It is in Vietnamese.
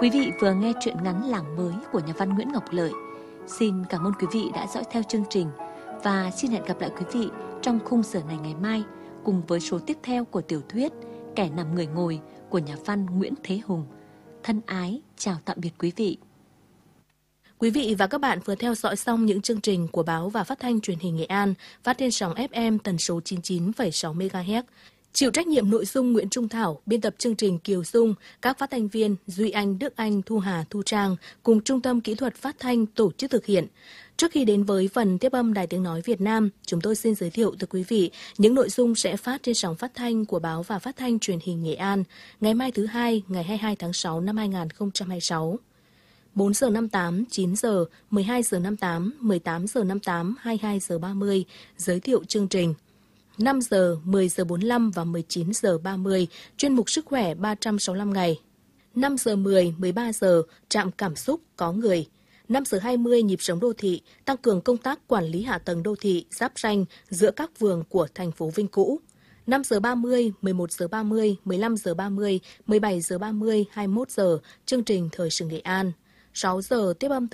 Quý vị vừa nghe truyện ngắn Làng Mới của nhà văn Nguyễn Ngọc Lợi. Xin cảm ơn quý vị đã dõi theo chương trình và xin hẹn gặp lại quý vị trong khung giờ này ngày mai cùng với số tiếp theo của tiểu thuyết Kẻ nằm người ngồi của nhà văn Nguyễn Thế Hùng. Thân ái chào tạm biệt quý vị. Quý vị và các bạn vừa theo dõi xong những chương trình của báo và phát thanh truyền hình Nghệ An phát trên sóng FM tần số 99,6 MHz. Chịu trách nhiệm nội dung Nguyễn Trung Thảo, biên tập chương trình Kiều Dung, các phát thanh viên Duy Anh, Đức Anh, Thu Hà, Thu Trang cùng Trung tâm Kỹ thuật Phát thanh tổ chức thực hiện. Trước khi đến với phần tiếp âm Đài Tiếng Nói Việt Nam, chúng tôi xin giới thiệu tới quý vị những nội dung sẽ phát trên sóng phát thanh của báo và phát thanh truyền hình Nghệ An ngày mai thứ Hai, ngày 22 tháng 6 năm 2026. 4 giờ 58, 9 giờ, 12 giờ 58, 18 giờ 58, 22 giờ 30, giới thiệu chương trình. 5 giờ, 10 giờ 45 và 19 giờ 30, chuyên mục Sức khỏe 365 ngày. 5 giờ 10, 13 giờ, trạm cảm xúc có người. 5 giờ 20, nhịp sống đô thị, tăng cường công tác quản lý hạ tầng đô thị, giáp ranh giữa các phường của thành phố Vinh cũ. 5 giờ 30, 11 giờ 30, 15 giờ 30, 17 giờ 30, 21 giờ, chương trình Thời sự Nghệ An. 6 giờ tiếp âm